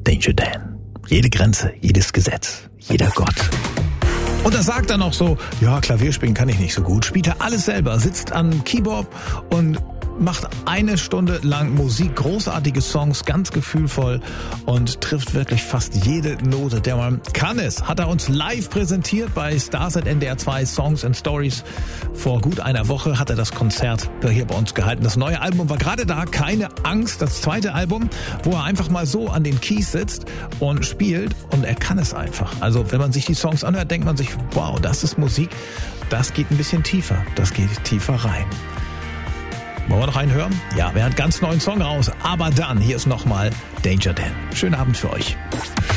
Danger Dan. Jede Grenze, jedes Gesetz, jeder Gott. Und er sagt dann noch so, ja, Klavier spielen kann ich nicht so gut. Spielt er alles selber, sitzt am Keyboard und macht 1 Stunde lang Musik, großartige Songs, ganz gefühlvoll und trifft wirklich fast jede Note. Der Mann kann es, hat er uns live präsentiert bei Starset NDR 2 Songs and Stories. Vor gut einer Woche hat er das Konzert hier bei uns gehalten. Das neue Album war gerade da, keine Angst, das zweite Album, wo er einfach mal so an den Keys sitzt und spielt und er kann es einfach. Also wenn man sich die Songs anhört, denkt man sich, wow, das ist Musik, das geht ein bisschen tiefer, das geht tiefer rein. Wollen wir noch einen hören? Ja, wir haben einen ganz neuen Song raus. Aber dann, hier ist nochmal Danger Dan. Schönen Abend für euch.